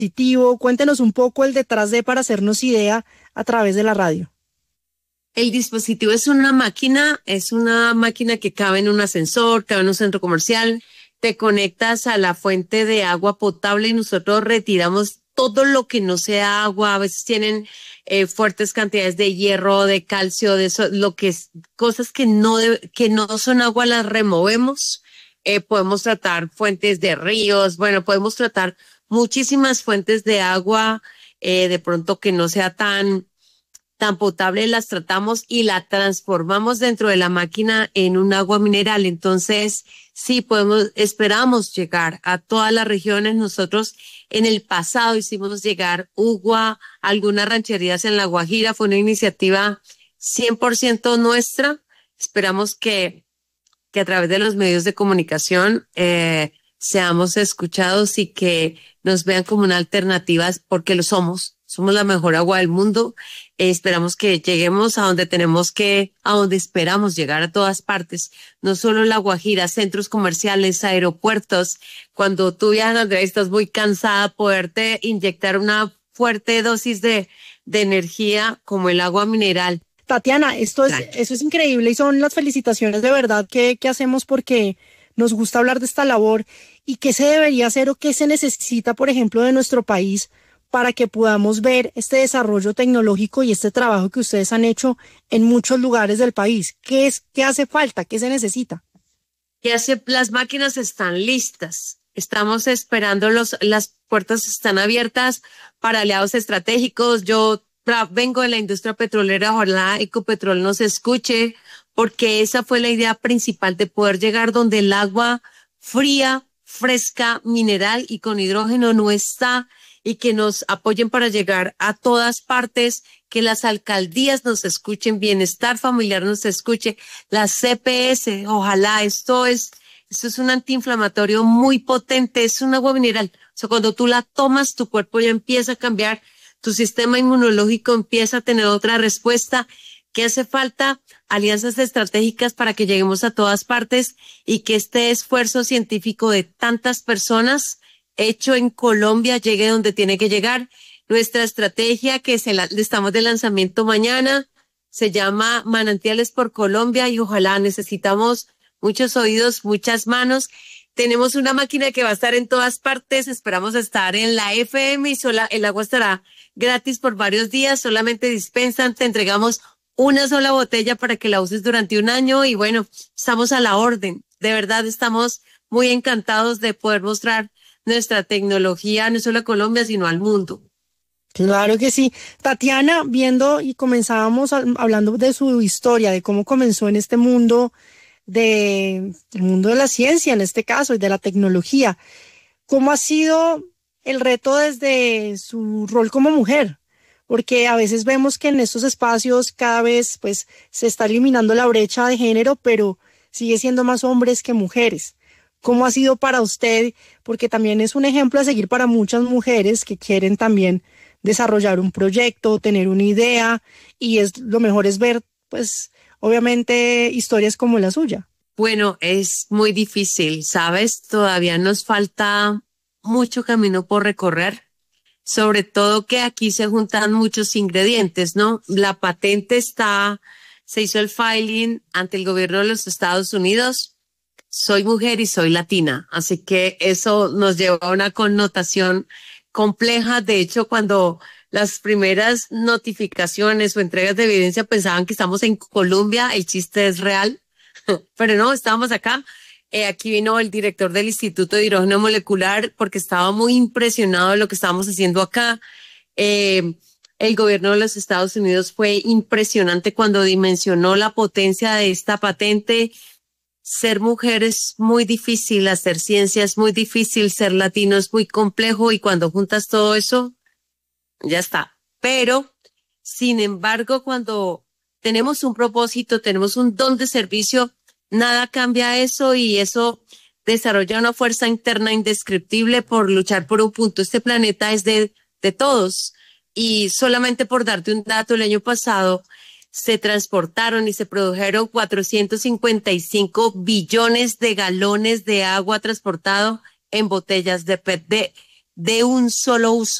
dispositivo? Cuéntenos un poco el detrás de para hacernos idea a través de la radio. El dispositivo es una máquina que cabe en un ascensor, cabe en un centro comercial, te conectas a la fuente de agua potable y nosotros retiramos todo lo que no sea agua. A veces tienen fuertes cantidades de hierro, de calcio, de eso, lo que es, cosas que no son agua las removemos. Podemos tratar fuentes de ríos, bueno, podemos tratar muchísimas fuentes de agua, de pronto que no sea tan potable, las tratamos y la transformamos dentro de la máquina en un agua mineral. Entonces, sí, esperamos llegar a todas las regiones. Nosotros en el pasado hicimos llegar UGUA a algunas rancherías en La Guajira. Fue una iniciativa 100% nuestra. Esperamos que a través de los medios de comunicación seamos escuchados y que nos vean como una alternativa, porque lo somos. Somos la mejor agua del mundo. Esperamos que lleguemos a donde a donde esperamos llegar, a todas partes. No solo La Guajira, centros comerciales, aeropuertos. Cuando tú viajas, Andrea, estás muy cansada, poderte inyectar una fuerte dosis de energía como el agua mineral. Tatiana, eso es increíble y son las felicitaciones de verdad que hacemos porque nos gusta hablar de esta labor y qué se debería hacer o qué se necesita, por ejemplo, de nuestro país para que podamos ver este desarrollo tecnológico y este trabajo que ustedes han hecho en muchos lugares del país. ¿Qué hace falta? ¿Qué se necesita? Las máquinas están listas. Estamos esperando las puertas están abiertas para aliados estratégicos. Yo vengo de la industria petrolera, ojalá Ecopetrol nos escuche, porque esa fue la idea principal de poder llegar donde el agua fría, fresca, mineral y con hidrógeno no está, y que nos apoyen para llegar a todas partes, que las alcaldías nos escuchen, Bienestar Familiar nos escuche, las CPS, ojalá. Esto es un antiinflamatorio muy potente, es un agua mineral. O sea, cuando tú la tomas, tu cuerpo ya empieza a cambiar, tu sistema inmunológico empieza a tener otra respuesta. ¿Qué hace falta? Alianzas estratégicas para que lleguemos a todas partes y que este esfuerzo científico de tantas personas hecho en Colombia llegue donde tiene que llegar. Nuestra estrategia, estamos de lanzamiento mañana, se llama Manantiales por Colombia y ojalá necesitamos muchos oídos, muchas manos. Tenemos una máquina que va a estar en todas partes, esperamos estar en la FM y el agua estará gratis por varios días, solamente dispensan, te entregamos una sola botella para que la uses durante un año y bueno, estamos a la orden. De verdad estamos muy encantados de poder mostrar nuestra tecnología no solo a Colombia, sino al mundo. Claro que sí. Tatiana, viendo y comenzábamos hablando de su historia, de cómo comenzó en este mundo el mundo de la ciencia en este caso y de la tecnología. ¿Cómo ha sido el reto desde su rol como mujer? Porque a veces vemos que en estos espacios cada vez pues se está eliminando la brecha de género, pero sigue siendo más hombres que mujeres. ¿Cómo ha sido para usted? Porque también es un ejemplo a seguir para muchas mujeres que quieren también desarrollar un proyecto, tener una idea, y lo mejor es ver, pues, obviamente, historias como la suya. Bueno, es muy difícil, ¿sabes? Todavía nos falta mucho camino por recorrer, sobre todo que aquí se juntan muchos ingredientes, ¿no? La patente se hizo el filing ante el gobierno de los Estados Unidos. Soy mujer y soy latina, así que eso nos lleva a una connotación compleja. De hecho, cuando las primeras notificaciones o entregas de evidencia pensaban que estamos en Colombia, el chiste es real, pero no, estábamos acá. Aquí vino el director del Instituto de Hidrógeno Molecular porque estaba muy impresionado de lo que estábamos haciendo acá. El gobierno de los Estados Unidos fue impresionante cuando dimensionó la potencia de esta patente. Ser mujer es muy difícil, hacer ciencia es muy difícil, ser latino es muy complejo y cuando juntas todo eso, ya está. Pero, sin embargo, cuando tenemos un propósito, tenemos un don de servicio, nada cambia eso y eso desarrolla una fuerza interna indescriptible por luchar por un punto. Este planeta es de todos y solamente por darte un dato, el año pasado se transportaron y se produjeron 455 billones de galones de agua transportado en botellas de PET, de un solo uso.